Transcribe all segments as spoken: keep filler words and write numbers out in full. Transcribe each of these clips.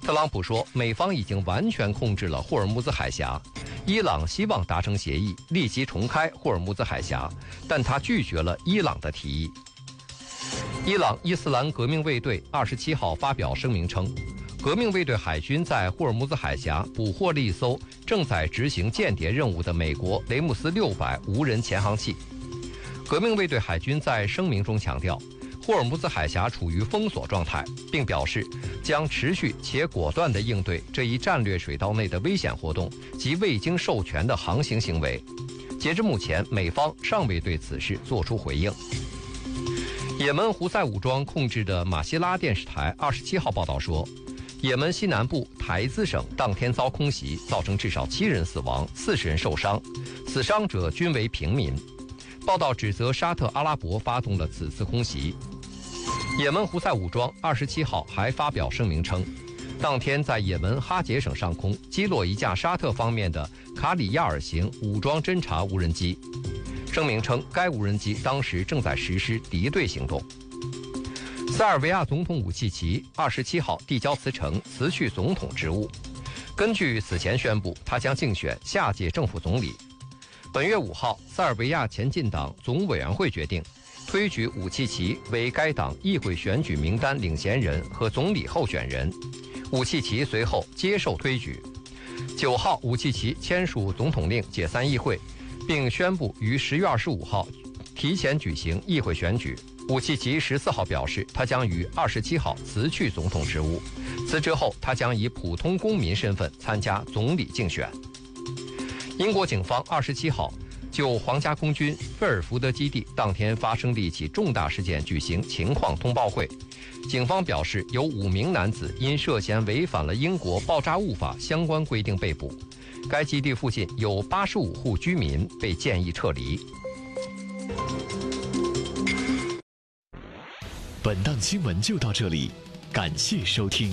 特朗普说，美方已经完全控制了霍尔木兹海峡，伊朗希望达成协议，立即重开霍尔木兹海峡，但他拒绝了伊朗的提议。伊朗伊斯兰革命卫队二十七号发表声明称，革命卫队海军在霍尔木兹海峡捕获了一艘正在执行间谍任务的美国雷姆斯六百无人潜航器。革命卫队海军在声明中强调，霍尔木兹海峡处于封锁状态，并表示将持续且果断地应对这一战略水道内的危险活动及未经授权的航行行为。截至目前，美方尚未对此事作出回应。也门胡塞武装控制的马希拉电视台二十七号报道说，也门西南部台兹省当天遭空袭，造成至少七人死亡，四十人受伤，死伤者均为平民。报道指责沙特阿拉伯发动了此次空袭。也门胡塞武装二十七号还发表声明称，当天在也门哈杰省上空击落一架沙特方面的卡里亚尔型武装侦察无人机。声明称，该无人机当时正在实施敌对行动。塞尔维亚总统武契奇二十七号递交辞呈，辞去总统职务。根据此前宣布，他将竞选下届政府总理。本月五号，塞尔维亚前进党总委员会决定推举武契奇为该党议会选举名单领衔人和总理候选人。武契奇随后接受推举。九号，武契奇签署总统令解散议会，并宣布于十月二十五号提前举行议会选举。武契奇十四号表示，他将于二十七号辞去总统职务。辞职后，他将以普通公民身份参加总理竞选。英国警方二十七号就皇家空军菲尔福德基地当天发生的一起重大事件举行情况通报会。警方表示，有五名男子因涉嫌违反了英国爆炸物法相关规定被捕。该基地附近有八十五户居民被建议撤离。 本档新闻就到这里，感谢收听。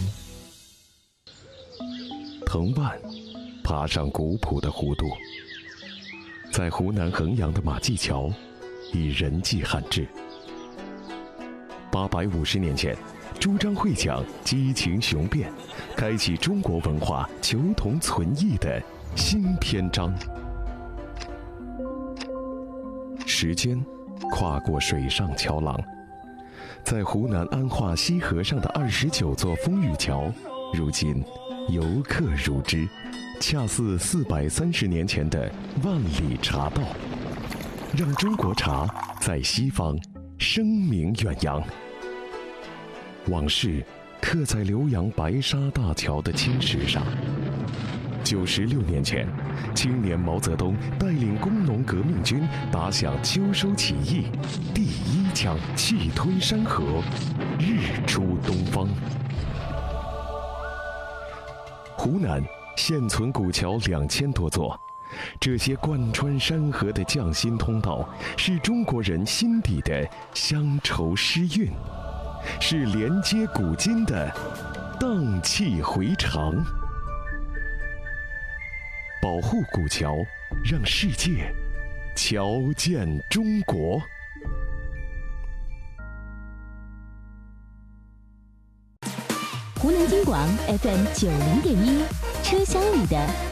藤蔓爬上古朴的弧度，在湖南衡阳的马驥桥，以人迹罕至。八百五十年前，朱张会讲激情雄辩，开启中国文化求同存异的新篇章。时间跨过水上桥廊，在湖南安化西河上的二十九座风雨桥，如今游客如织，恰似四百三十年前的万里茶道，让中国茶在西方声名远扬。往事刻在浏阳白沙大桥的青石上。九十六年前，青年毛泽东带领工农革命军打响秋收起义，第一枪气吞山河，日出东方。湖南现存古桥两千多座，这些贯穿山河的匠心通道，是中国人心底的乡愁诗韵，是连接古今的荡气回肠。保护古桥，让世界瞧见中国。 湖南经广 F M 九零点一，车厢里的